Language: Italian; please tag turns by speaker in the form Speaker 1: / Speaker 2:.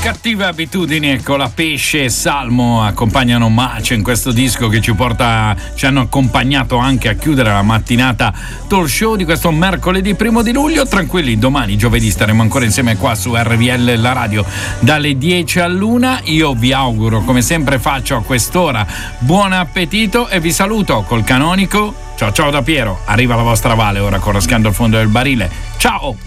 Speaker 1: Cattive abitudini, ecco, la Pesce e Salmo accompagnano Mace in questo disco che ci hanno accompagnato anche a chiudere la mattinata talk show di questo mercoledì 1 luglio. Tranquilli, domani giovedì staremo ancora insieme qua su RVL, la radio, dalle 10 all'1. Io vi auguro, come sempre faccio a quest'ora, buon appetito e vi saluto col canonico ciao ciao da Piero. Arriva la vostra Vale ora con Rascando il fondo del barile. Ciao!